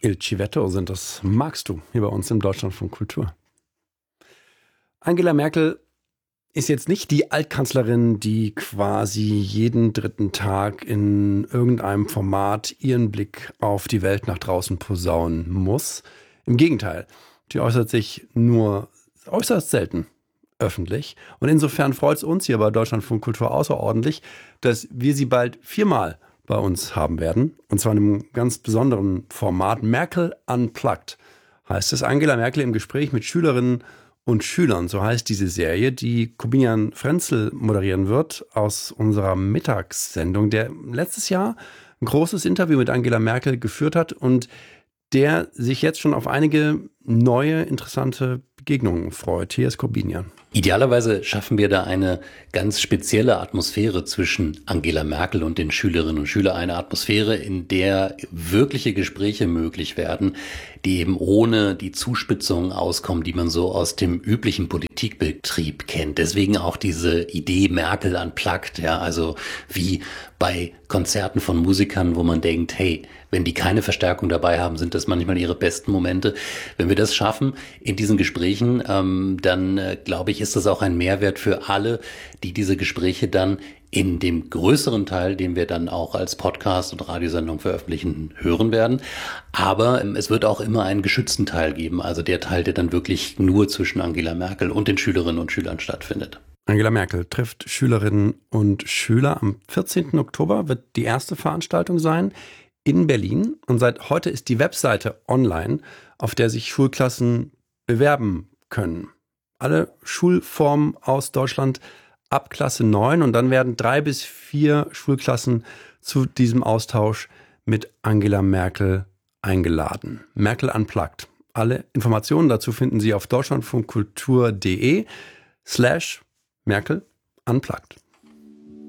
Il Civetto sind das. Magst du hier bei uns im Deutschlandfunk Kultur? Angela Merkel ist jetzt nicht die Altkanzlerin, die quasi jeden dritten Tag in irgendeinem Format ihren Blick auf die Welt nach draußen posaunen muss. Im Gegenteil, die äußert sich nur äußerst selten öffentlich. Und insofern freut es uns hier bei Deutschlandfunk Kultur außerordentlich, dass wir sie bald 4-mal bei uns haben werden. Und zwar in einem ganz besonderen Format. Merkel Unplugged heißt es. Angela Merkel im Gespräch mit Schülerinnen und Schülern. So heißt diese Serie, die Korbinian Frenzel moderieren wird aus unserer Mittagssendung, der letztes Jahr ein großes Interview mit Angela Merkel geführt hat und der sich jetzt schon auf einige neue, interessante Begegnungen freut. Hier ist Korbinian. Idealerweise schaffen wir da eine ganz spezielle Atmosphäre zwischen Angela Merkel und den Schülerinnen und Schülern. Eine Atmosphäre, in der wirkliche Gespräche möglich werden, die eben ohne die Zuspitzung auskommen, die man so aus dem üblichen Politikbetrieb kennt. Deswegen auch diese Idee Merkel Unplugged, ja, also wie bei Konzerten von Musikern, wo man denkt, hey, wenn die keine Verstärkung dabei haben, sind das manchmal ihre besten Momente. Wenn wir das schaffen in diesen Gesprächen, dann glaube ich, ist das auch ein Mehrwert für alle, die diese Gespräche dann in dem größeren Teil, den wir dann auch als Podcast und Radiosendung veröffentlichen, hören werden. Aber es wird auch immer einen geschützten Teil geben, also der Teil, der dann wirklich nur zwischen Angela Merkel und den Schülerinnen und Schülern stattfindet. Angela Merkel trifft Schülerinnen und Schüler. Am 14. Oktober wird die erste Veranstaltung sein in Berlin. Und seit heute ist die Webseite online, auf der sich Schulklassen bewerben können. Alle Schulformen aus Deutschland ab Klasse 9 und dann werden 3 bis 4 Schulklassen zu diesem Austausch mit Angela Merkel eingeladen. Merkel Unplugged. Alle Informationen dazu finden Sie auf deutschlandfunkkultur.de/Merkel Unplugged.